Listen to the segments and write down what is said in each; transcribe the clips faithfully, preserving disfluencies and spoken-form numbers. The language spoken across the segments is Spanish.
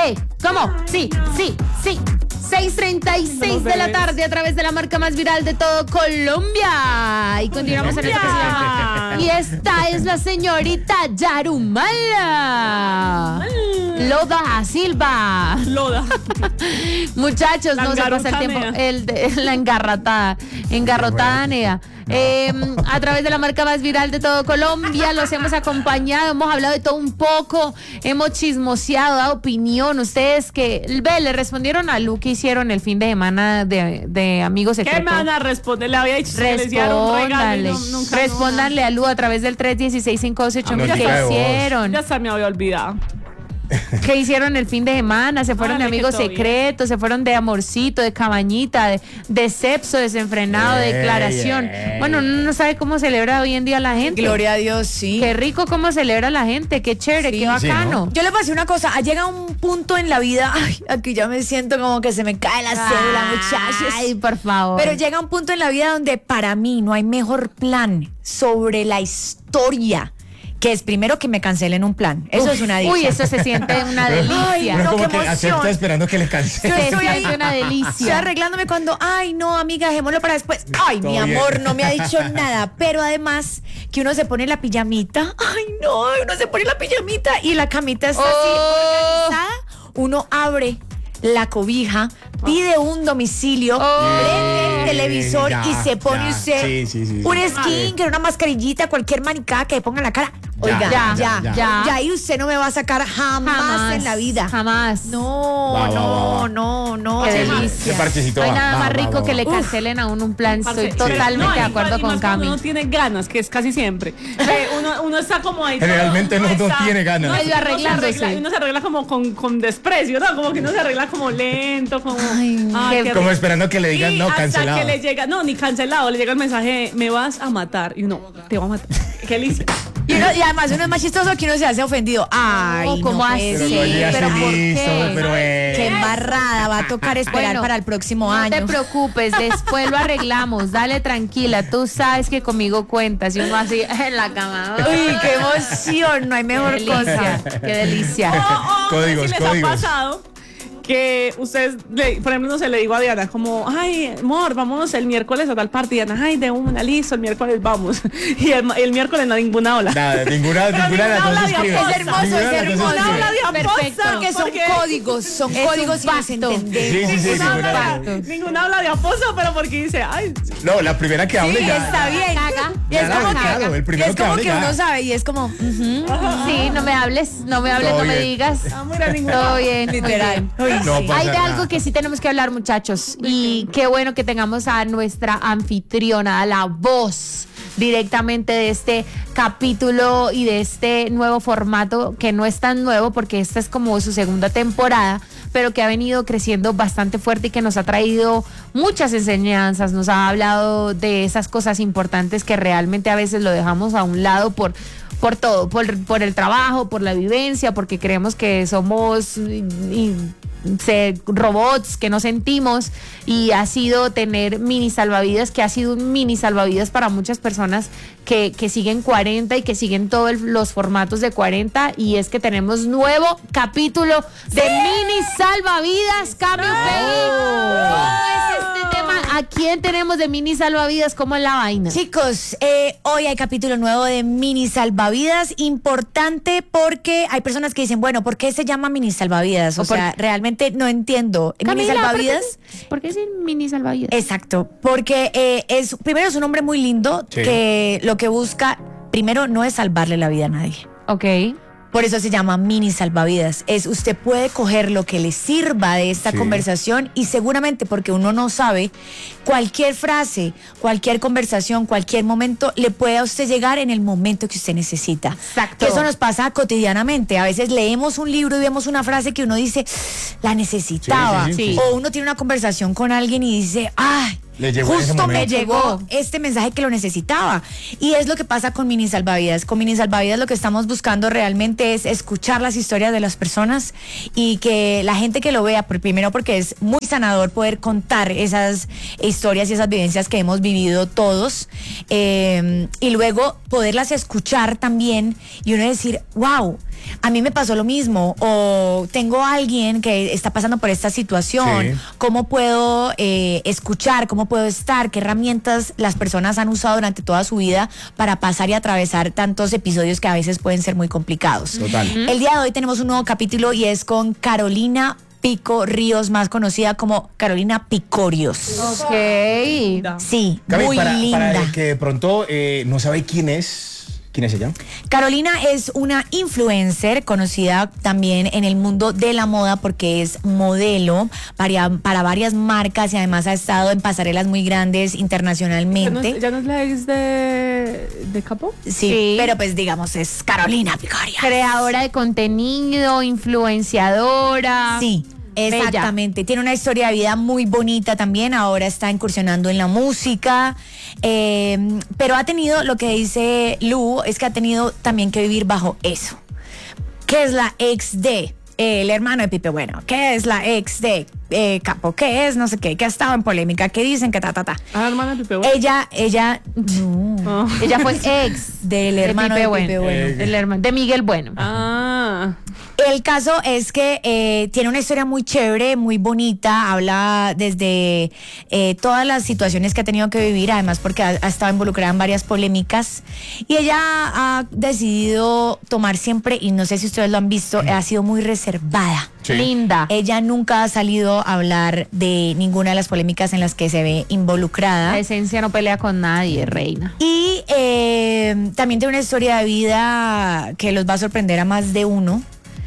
Eh, ¿cómo? Sí, sí, sí. seis treinta y seis de la tarde a través de la marca más viral de todo Colombia. Y continuamos en esta ocasión. Y esta es la señorita Yarumala Loda Silva. Loda. Muchachos, no se pasa el tiempo. El de, la engarratada. Engarrotada Nea. Eh, a través de la marca más viral de todo Colombia los hemos acompañado, hemos hablado de todo un poco, hemos chismoseado, dado opinión. Ustedes que ve, le respondieron a Lu que hicieron el fin de semana de, de Amigos Secretos. ¿Qué me van a responder? Le había dicho que les diera un regalo y no, nunca Respóndanle no. a Lu a través del tres uno seis, cinco dos ocho mil. ¿Qué hicieron? Ya se me había olvidado. ¿Qué hicieron el fin de semana? Se fueron Vale, de Amigos Secretos, se fueron de Amorcito, de Cabañita, de, de Cepso, desenfrenado, de Declaración. Ey. Bueno, uno no sabe cómo celebra hoy en día la gente. Gloria a Dios, sí. Qué rico cómo celebra la gente, qué chévere, sí, qué bacano. Sí, ¿no? Yo le pasé una cosa, llega un punto en la vida, ay, aquí ya me siento como que se me cae la cédula, muchachos. Ay, por favor. Pero llega un punto en la vida donde para mí no hay mejor plan sobre la historia que es primero que me cancelen un plan. Eso Uf, es una delicia. Uy, eso se siente una delicia. Ay, no, como qué que acepta esperando que le cancelen. Yo estoy ahí una delicia. Estoy arreglándome cuando, ay, no, amiga, dejémoslo para después. Ay, Todo mi amor, bien. no me ha dicho nada. Pero además, que uno se pone la pijamita. Ay, no, uno se pone la pijamita y la camita está oh. así organizada. Uno abre la cobija, pide un domicilio, oh. prende el televisor ya, y se pone ya, usted sí, sí, sí, un skin, que una mascarillita, cualquier manicada que le ponga en la cara. Oiga, ya, ya, ya, ya, ya. Ya ahí usted no me va a sacar jamás, jamás en la vida. Jamás. No, va, no, va, va. no, no. Qué delicia. No hay nada va, más rico va, va, que va. le cancelen a uno un plan. Estoy sí. totalmente no, de acuerdo con Cami. Uno tiene ganas, que es casi siempre. eh, uno, uno está como ahí. Generalmente no, no tiene ganas. No, uno, arreglándose. Se arregla, uno se arregla como con, con desprecio, ¿no? Como que uno se arregla como lento, como. Ay, ay, qué como esperando que le digan no, cancelado. Hasta que le llega, no, ni cancelado, le llega el mensaje, me vas a matar. Y uno, te voy a matar. Qué delicia. Y, uno, y además uno es más chistoso que uno se hace ofendido. Ay, oh, ¿cómo no así? Pero, pero, pero ¿por qué? Pero, eh. Qué embarrada, va a tocar esperar bueno, para el próximo no año. No te preocupes, después lo arreglamos. Dale tranquila, tú sabes que conmigo cuentas. Y uno así en la cama. Uy, qué emoción, no hay mejor qué cosa. Qué delicia. Oh, oh, códigos, si les códigos. ha pasado que ustedes, le, por ejemplo, no se le digo a Diana como, ay, amor, vámonos el miércoles a tal parte. Diana, ay, de una, listo, el miércoles vamos. Y el, el miércoles no, ninguna ola. Nada, ninguna, ninguna de las dos se escribe. Es hermoso, es hermoso. Ninguna habla de aposta. Porque son porque códigos, son códigos y nos entendemos. Sí, sí, sí, ninguna, ninguna, habla, ninguna habla de aposta, pero porque dice, ay. No, la primera que hable sí, ya. está bien. Y es como claro, que, el primero es como que, que hable, uno ya. sabe y es como, uh-huh. Sí, no me hables, no me hables, Todo no me bien. digas. Ah, mira, ninguna. Todo bien, literal. No pasa Hay de nada. algo que sí tenemos que hablar, muchachos. Y qué bueno que tengamos a nuestra anfitriona, a la voz directamente de este capítulo y de este nuevo formato, que no es tan nuevo porque esta es como su segunda temporada, pero que ha venido creciendo bastante fuerte y que nos ha traído muchas enseñanzas, nos ha hablado de esas cosas importantes que realmente a veces lo dejamos a un lado por por todo, por, por el trabajo, por la vivencia, porque creemos que somos y, y, se, robots, que no sentimos, y ha sido tener mini salvavidas, que ha sido un mini salvavidas para muchas personas que, que siguen cuarenta y que siguen todos los formatos de cuarenta, y es que tenemos nuevo capítulo de ¡sí! Mini salvavidas. Cambio feliz. ¿Cómo es este tema? ¿A quién tenemos de mini salvavidas? ¿Cómo es la vaina? Chicos, eh, hoy hay capítulo nuevo de mini salvavidas, importante porque hay personas que dicen, bueno, ¿por qué se llama mini salvavidas? O, o sea, realmente no entiendo. Camila, mini salvavidas. ¿Por qué, ¿por qué es mini salvavidas? Exacto, porque eh, es primero es un nombre muy lindo, sí, que lo que busca primero no es salvarle la vida a nadie. Ok. Por eso se llama mini salvavidas. Es usted puede coger lo que le sirva de esta sí. conversación, y seguramente porque uno no sabe, cualquier frase, cualquier conversación, cualquier momento le puede a usted llegar en el momento que usted necesita. Exacto. Que eso nos pasa cotidianamente. A veces leemos un libro y vemos una frase que uno dice, la necesitaba. Sí, sí, sí. O uno tiene una conversación con alguien y dice, ay, Le llegó justo me momento. llegó este mensaje que lo necesitaba. Y es lo que pasa con Mini Salvavidas. Con Mini Salvavidas lo que estamos buscando realmente es escuchar las historias de las personas y que la gente que lo vea, por, primero porque es muy sanador poder contar esas historias y esas vivencias que hemos vivido todos, eh, y luego poderlas escuchar también y uno decir, wow, a mí me pasó lo mismo, o tengo a alguien que está pasando por esta situación, Sí. ¿cómo puedo eh, escuchar, cómo puedo estar, qué herramientas las personas han usado durante toda su vida para pasar y atravesar tantos episodios que a veces pueden ser muy complicados? Total. El día de hoy tenemos un nuevo capítulo y es con Carolina Pico Ríos, más conocida como Carolina Picorios. Ok. Sí, Gaby, muy para, linda. para el que de pronto eh, no sabe quién es, ¿quién es ella? Carolina es una influencer conocida también en el mundo de la moda porque es modelo para, para varias marcas y además ha estado en pasarelas muy grandes ¿Ya no, internacionalmente. es, ya no es la ex de, de Capo? Sí, Sí. pero pues digamos es Carolina Picorios. Creadora de contenido, influenciadora. Sí. Exactamente, tiene una historia de vida muy bonita también, ahora está incursionando en la música, eh, pero ha tenido, lo que dice Lu, es que ha tenido también que vivir bajo eso. ¿Qué es la ex de eh, el hermano de Pipe Bueno? ¿Qué es la ex de eh, Capo? ¿Qué es? No sé qué, que ha estado en polémica, que dicen que ta, ta, ta. Ah, hermana de Pipe Bueno. Ella, ella, no, Ah. Ella fue ex del hermano de Pipe Bueno. Eh, El hermano de Miguel Bueno. Ah. El caso es que eh, tiene una historia muy chévere, muy bonita, habla desde eh, todas las situaciones que ha tenido que vivir, además porque ha, ha estado involucrada en varias polémicas y ella ha decidido tomar siempre, y no sé si ustedes lo han visto, ha sido muy reservada. Sí. Linda. Ella nunca ha salido a hablar de ninguna de las polémicas en las que se ve involucrada. La esencia no pelea con nadie, reina. Y eh, también tiene una historia de vida que los va a sorprender a más de uno.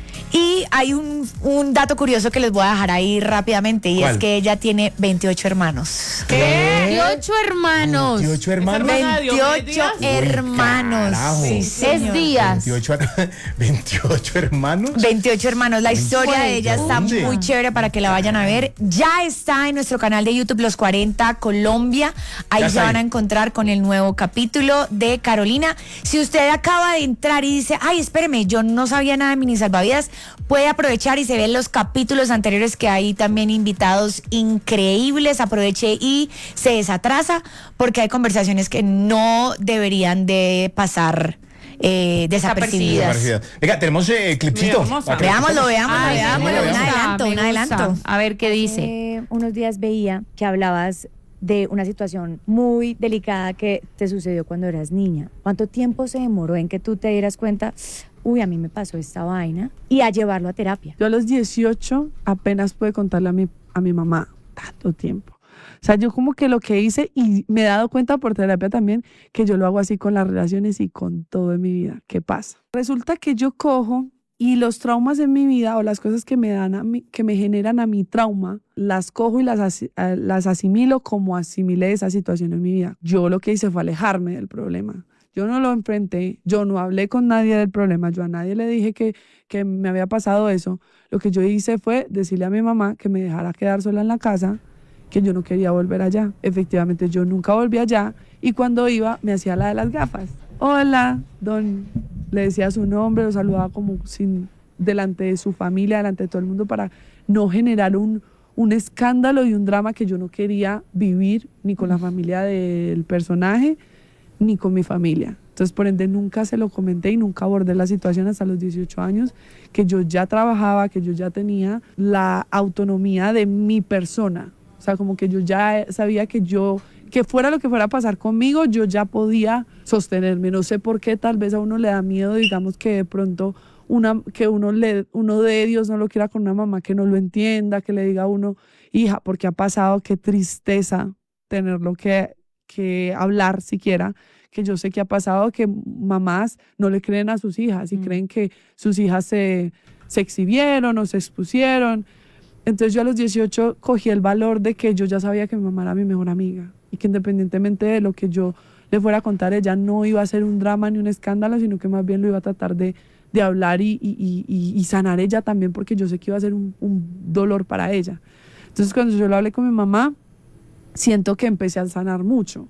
Y hay un, un dato curioso que les voy a dejar ahí rápidamente, y ¿Cuál? es que ella tiene veintiocho hermanos. veintiocho hermanos. veintiocho hermanos. hermana de Diomedes veintiocho Díaz? hermanos. Carajo. Sí, Es señor. días. veintiocho, her- veintiocho hermanos. veintiocho hermanos. La historia de ella está ¿Dónde? muy chévere para que la vayan a ver. Ya está en nuestro canal de YouTube Los cuarenta Colombia. Ahí Ya se está van a ahí. encontrar con el nuevo capítulo de Carolina. Si usted acaba de entrar y dice, ay, espéreme, yo no sabía nada de Mini Salvavidas, puede aprovechar y se ven los capítulos anteriores que hay también invitados increíbles. Aproveche y se desatrasa porque hay conversaciones que no deberían de pasar eh, desapercibidas. Parecida. Venga, tenemos eh, clipcito. Mira, vamos a- Veámoslo, veámoslo, Ay, veámoslo. me Un gusta, adelanto, me un gusta. adelanto. A ver qué dice. Eh, unos días veía que hablabas de una situación muy delicada que te sucedió cuando eras niña. ¿Cuánto tiempo se demoró en que tú te dieras cuenta, uy, a mí me pasó esta vaina, y a llevarlo a terapia? Yo a los dieciocho apenas pude contarle a mi, a mi mamá tanto tiempo. O sea, yo como que lo que hice, y me he dado cuenta por terapia también, que yo lo hago así con las relaciones y con todo en mi vida. ¿Qué pasa? Resulta que yo cojo y los traumas en mi vida, o las cosas que me dan a mí, que me generan a mi trauma, las cojo y las, asi- eh, las asimilo como asimilé esa situación en mi vida. Yo lo que hice fue alejarme del problema. Yo no lo enfrenté, yo no hablé con nadie del problema, yo a nadie le dije que, que me había pasado eso. Lo que yo hice fue decirle a mi mamá que me dejara quedar sola en la casa, que yo no quería volver allá. Efectivamente, yo nunca volví allá, y cuando iba me hacía la de las gafas. Hola, don, le decía su nombre, lo saludaba como sin, delante de su familia, delante de todo el mundo, para no generar un, un escándalo y un drama que yo no quería vivir ni con la familia del personaje, ni con mi familia. Entonces, por ende, nunca se lo comenté y nunca abordé la situación hasta los dieciocho años, que yo ya trabajaba, que yo ya tenía la autonomía de mi persona. O sea, como que yo ya sabía que yo, que fuera lo que fuera a pasar conmigo, yo ya podía sostenerme. No sé por qué, tal vez a uno le da miedo, digamos, que de pronto una, que uno, le, uno de Dios no lo quiera con una mamá que no lo entienda, que le diga a uno, hija, porque ha pasado, qué tristeza tenerlo que, que hablar siquiera, que yo sé que ha pasado que mamás no le creen a sus hijas y Mm. creen que sus hijas se, se exhibieron o se expusieron. Entonces yo a los dieciocho cogí el valor de que yo ya sabía que mi mamá era mi mejor amiga y que independientemente de lo que yo le fuera a contar, ella no iba a ser un drama ni un escándalo, sino que más bien lo iba a tratar de, de hablar y, y, y, y sanar ella también, porque yo sé que iba a ser un, un dolor para ella. Entonces cuando yo lo hablé con mi mamá, siento que empecé a sanar mucho.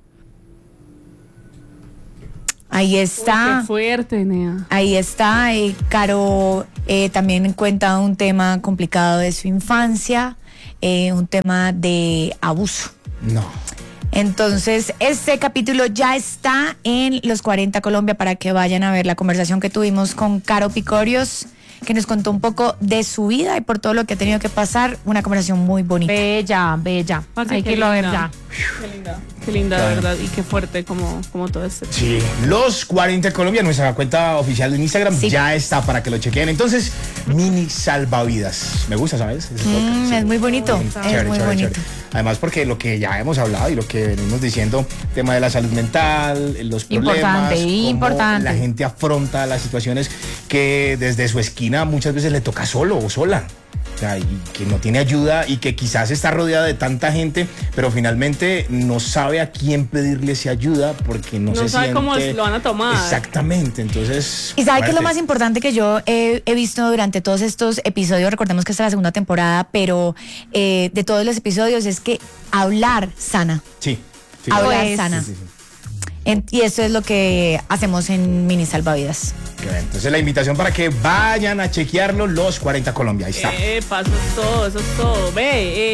Ahí está. Qué fuerte, Nea. Ahí está, eh, Caro eh, también cuenta un tema complicado de su infancia, eh, un tema de abuso. No. Entonces, este capítulo ya está en Los cuarenta Colombia para que vayan a ver la conversación que tuvimos con Caro Picorios, que nos contó un poco de su vida y por todo lo que ha tenido que pasar. Una conversación muy bonita. Bella, bella. Parce, Hay qué que irlo a ver linda. ya. Qué linda, qué linda, de verdad, y qué fuerte como, como todo este. Sí, Los cuarenta Colombia, nuestra cuenta oficial de Instagram, Sí. ya está para que lo chequeen. Entonces, mini salvavidas. Me gusta, ¿sabes? Ese podcast, Mm, sí. es muy bonito, es Chévere, muy chévere, bonito. chévere. Además, porque lo que ya hemos hablado y lo que venimos diciendo, tema de la salud mental, los problemas, Importante, cómo importante. la gente afronta las situaciones que desde su esquina muchas veces le toca solo o sola. O sea, y que no tiene ayuda y que quizás está rodeada de tanta gente, pero finalmente no sabe a quién pedirle esa ayuda porque no, No se sabe siente... cómo lo van a tomar. Exactamente, entonces... Y sabe que es lo fuerte. más importante que yo he, he visto durante todos estos episodios, recordemos que esta es la segunda temporada, pero eh, de todos los episodios es que hablar sana, Sí. sí. hablar Pues, sana. Sí, sí, sí. En- y eso es lo que hacemos en Mini Salvavidas. Qué bien. Entonces la invitación para que vayan a chequearlo, Los cuarenta Colombia, ahí está. Eh, eso es todo, eso es todo. Ve,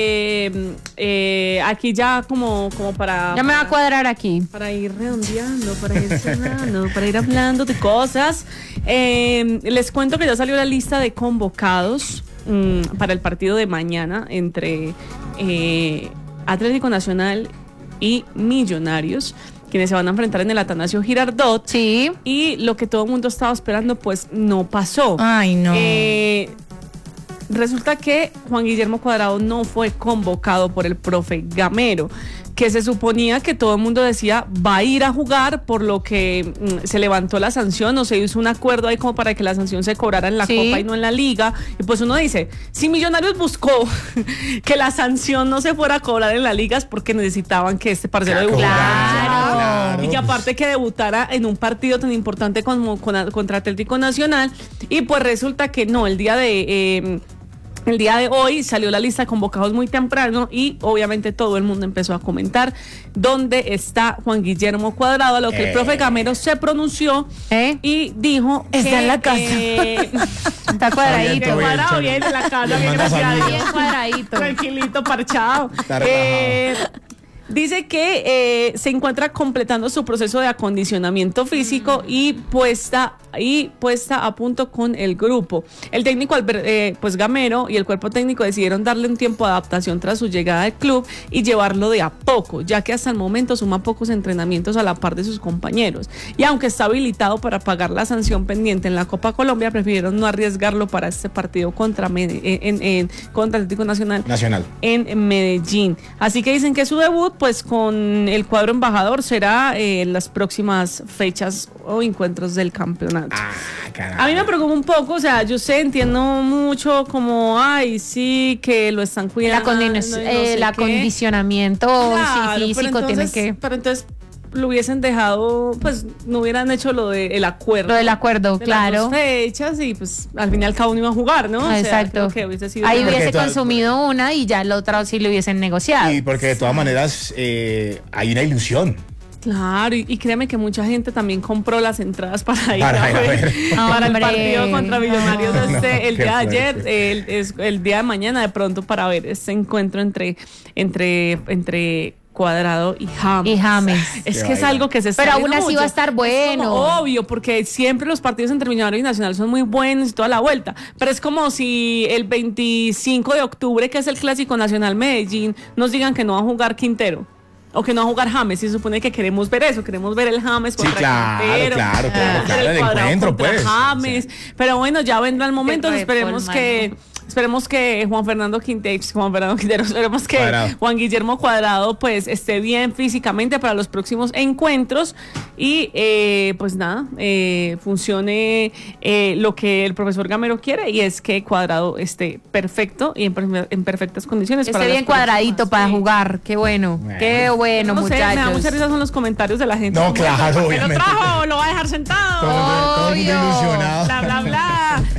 eh, eh, aquí ya como, como para... Ya me va a cuadrar aquí. Para ir redondeando, para ir cerrando, para ir hablando de cosas. Eh, les cuento que ya salió la lista de convocados mmm, para el partido de mañana entre eh, Atlético Nacional y Millonarios, quienes se van a enfrentar en el Atanasio Girardot. Sí. Y lo que todo el mundo estaba esperando, pues no pasó. Ay, no. Eh, resulta que Juan Guillermo Cuadrado no fue convocado por el profe Gamero, que se suponía que todo el mundo decía va a ir a jugar, por lo que mm, se levantó la sanción o se hizo un acuerdo ahí como para que la sanción se cobrara en la Sí. Copa y no en la Liga. Y pues uno dice, si Millonarios buscó que la sanción no se fuera a cobrar en la Liga es porque necesitaban que este parcero Claro, debutara. claro. Y que aparte que debutara en un partido tan importante como con- contra Atlético Nacional. Y pues resulta que no, el día de... eh, El día de hoy salió la lista de convocados muy temprano y obviamente todo el mundo empezó a comentar dónde está Juan Guillermo Cuadrado, a lo que Eh. el profe Gamero se pronunció ¿Eh? y dijo Está que, en la casa. eh, Está cuadradito. Está bien, cuadrado chévere. bien en la casa, Le bien, manda gracias a saludos. Dios. Bien cuadradito. Tranquilito, parchado. Está relajado. Eh, Dice que eh, se encuentra completando su proceso de acondicionamiento físico y puesta y puesta a punto con el grupo. El técnico Albert- eh, pues Gamero y el cuerpo técnico decidieron darle un tiempo de adaptación tras su llegada al club y llevarlo de a poco, ya que hasta el momento suma pocos entrenamientos a la par de sus compañeros. Y aunque está habilitado para pagar la sanción pendiente en la Copa Colombia, prefirieron no arriesgarlo para este partido contra, Mede- en, en- contra Atlético Nacional Nacional. en Medellín. Así que dicen que su debut, pues con el cuadro embajador, será eh, en las próximas fechas o encuentros del campeonato. Ah, caramba. A mí me preocupa un poco, o sea, yo sé, entiendo mucho como, ay, sí, que lo están El, cuidando. acondino- y no el sé qué. acondicionamiento Claro, sí, físico pero tiene entonces, que... pero entonces lo hubiesen dejado, pues no hubieran hecho lo del acuerdo. Lo del acuerdo, de claro. Las dos fechas y pues al fin y al cabo no iba a jugar, ¿no? O sea, Exacto. creo que hubiese sido Ahí una- hubiese Porque todas- consumido una y ya la otra sí le hubiesen negociado. Y porque de todas maneras eh, hay una ilusión. Claro, y, y créeme que mucha gente también compró las entradas para ir Para a ir a ver, ver. para el Hombre, partido contra Millonarios no. este, el Qué día de ayer, fuerte. el, es- el día de mañana de pronto para ver este encuentro entre, entre, entre Cuadrado y James. Y James. Es Qué que es vaina. algo que se está Pero aún viendo así mucho. va a estar Es bueno. como obvio, porque siempre los partidos entre Millonarios y Nacional son muy buenos y toda la vuelta. Pero es como si el veinticinco de octubre, que es el Clásico Nacional Medellín, nos digan que no va a jugar Quintero. O que no va a jugar James, y se supone que queremos ver eso, queremos ver el James contra claro, Quintero, claro, claro, queremos ver claro, el Cuadrado encuentro, contra pues. James. Pero bueno, ya vendrá el momento, Qué esperemos repol, que mano. esperemos que Juan Fernando Quintero, Juan Fernando Quintero, esperemos que Cuadrado. Juan Guillermo Cuadrado pues esté bien físicamente para los próximos encuentros y eh, pues nada, eh, funcione eh, lo que el profesor Gamero quiere, y es que Cuadrado esté perfecto y en, per- en perfectas condiciones. Esté para las bien cuadradito próximas, para sí. jugar. Qué bueno. Bueno. Qué bueno, No sé, me da muchachos. mucha risa son los comentarios de la gente. No, Como, claro, ¿por qué obviamente. lo trajo? ¿Lo va a dejar sentado? Todo, todo el mundo Obvio. ilusionado. Bla, bla, bla.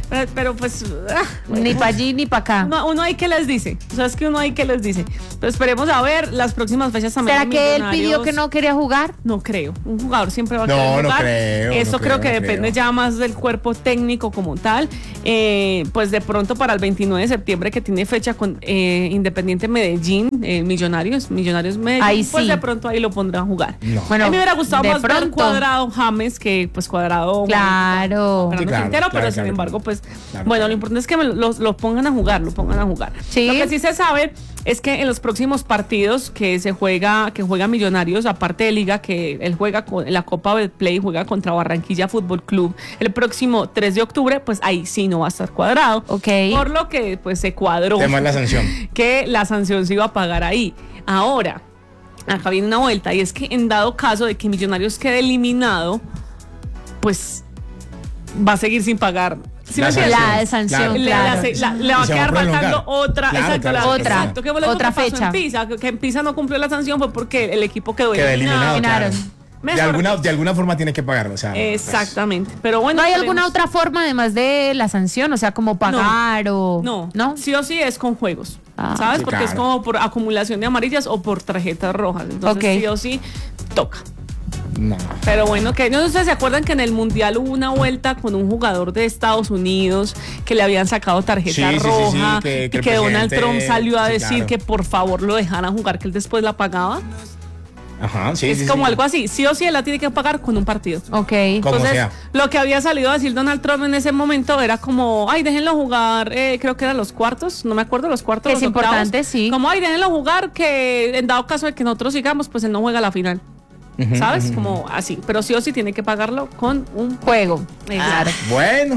Pero, pero, pues. ah, Ni para allí ni para acá. Uno, uno ahí que les dice. O sea, es que uno ahí que les dice. Pero esperemos a ver las próximas fechas también. ¿Será de que él Millonarios. pidió que no quería jugar? No creo. Un jugador siempre va a No, querer no jugar. creo, Eso no creo creo, que no depende creo. ya más del cuerpo técnico como tal. Eh, pues de pronto para el veintinueve de septiembre que tiene fecha con eh, Independiente Medellín, eh, Millonarios, Millonarios Medellín, Ahí pues sí. de pronto ahí lo pondrán a jugar. No. Bueno, a mí me hubiera gustado de más ver pronto. Cuadrado James que pues Cuadrado. Claro. Fernando Sí, claro, Quintero, claro, pero sin claro, embargo, claro. pues Claro, bueno, claro. lo importante es que me los, los pongan a jugar, lo pongan a jugar. Sí. Lo que sí se sabe es que en los próximos partidos que se juega, que juega Millonarios, aparte de Liga, que él juega con la Copa Betplay, juega contra Barranquilla Fútbol Club el próximo tres de octubre, pues ahí sí no va a estar Cuadrado. Ok. Por lo que pues se cuadró Tema es la sanción. que la sanción se iba a pagar ahí. Ahora, acá viene una vuelta, y es que en dado caso de que Millonarios quede eliminado, pues va a seguir sin pagar. ¿Sí me La entiendes? sanción. La sanción, Le, claro. le- la- le va Y a se va quedar a prolongar. faltando otra, Claro, exacto, claro, la- Otra. exacto, ¿qué fue lo que Otra pasó fecha. en Pisa? Que, que en Pisa no cumplió la sanción fue porque el equipo quedó Queda eliminado. eliminado. Claro. De Mejor alguna, dicho. de alguna forma tiene que pagarlo. O sea, Exactamente, pero bueno. ¿No hay esperemos. alguna otra forma además de la sanción? O sea, como pagar o... No, ¿No? sí o sí es con juegos, Ah. ¿sabes? Sí, Porque es claro. como por acumulación de amarillas o por tarjetas rojas. Entonces Ok. sí o sí toca. No. Pero bueno, que no sé si se acuerdan que en el Mundial hubo una vuelta con un jugador de Estados Unidos que le habían sacado tarjeta Sí, sí, sí, sí, roja que- y que que el Donald presidente- Trump salió a sí, decir claro. que por favor lo dejaran jugar, que él después la pagaba. Ajá, sí, es sí, como sí. algo así, sí o sí él la tiene que pagar con un partido. Ok. Como Entonces, sea. lo que había salido a decir Donald Trump en ese momento era como, ay, déjenlo jugar, eh, creo que eran los cuartos, no me acuerdo, los cuartos. Que es los octavos. importante, sí. Como, ay, déjenlo jugar, que en dado caso de que nosotros sigamos, pues él no juega la final. ¿Sabes? Como así. Pero sí o sí tiene que pagarlo con un Juego. Claro. Bueno.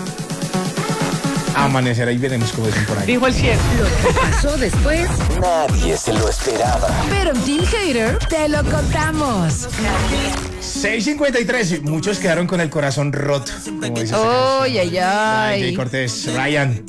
Amanecerá y veremos cómo dicen por ahí. Dijo el chef. Lo que pasó después, Nadie se lo esperaba. pero en Team Hater te lo contamos. seis cincuenta y tres. Muchos quedaron con el corazón roto. Como dice esta canción. Ay, ay, Ay, ay. Jay Cortés, Ryan.